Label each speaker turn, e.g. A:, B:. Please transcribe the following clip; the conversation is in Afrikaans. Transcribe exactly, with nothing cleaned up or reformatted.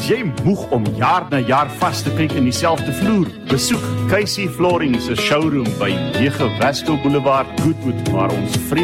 A: jy moeg om jaar na jaar vas te kyk in dieselfde vloer? Besoek Casey Flooring se showroom by nege Vasco Boulevard, Goodwood, waar ons vriende